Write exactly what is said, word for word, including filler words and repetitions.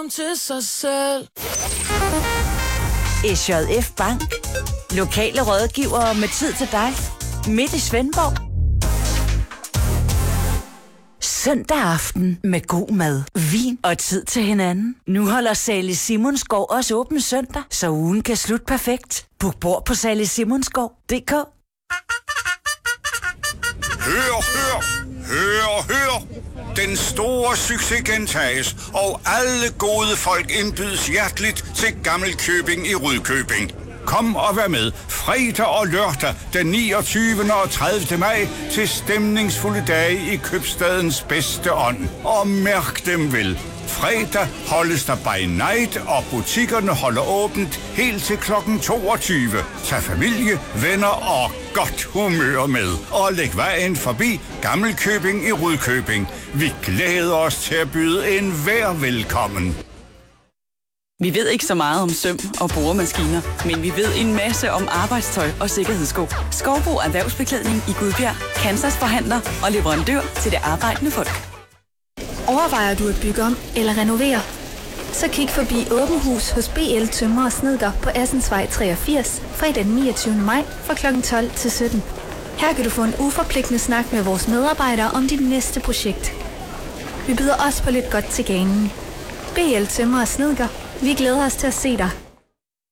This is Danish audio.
ham til sig selv. S J F Bank. Lokale rådgivere med tid til dig. Midt i Svendborg. Søndag aften med god mad, vin og tid til hinanden. Nu holder Sally Simonsgaard også åben søndag, så ugen kan slutte perfekt. Book bord på sally simonsgaard punktum d k. Hør, hør, hør, hør. Den store succes gentages, og alle gode folk indbydes hjerteligt til Gammelkøbing i Rudkøbing. Kom og vær med fredag og lørdag den niogtyvende og tredivte maj til stemningsfulde dage i købstadens bedste ånd. Og mærk dem vel. Fredag holdes der by night, og butikkerne holder åbent helt til klokken toogtyve. Tag familie, venner og godt humør med. Og læg vejen forbi Gammelkøbing i Rudkøbing. Vi glæder os til at byde enhver velkommen. Vi ved ikke så meget om søm og boremaskiner, men vi ved en masse om arbejdstøj og sikkerhedssko. Skovbo Erhvervsbeklædning i Gudbjerg, Kansas forhandler og leverandør til det arbejdende folk. Overvejer du at bygge om eller renovere? Så kig forbi Åben Hus hos B L Tømrer og Snedker på Assensvej treogfirs, fredag den niogtyvende maj fra klokken tolv til sytten. Her kan du få en uforpligtende snak med vores medarbejdere om dit næste projekt. Vi byder også på lidt godt til ganen. B L Tømrer og Snedker. Vi glæder os til at se dig.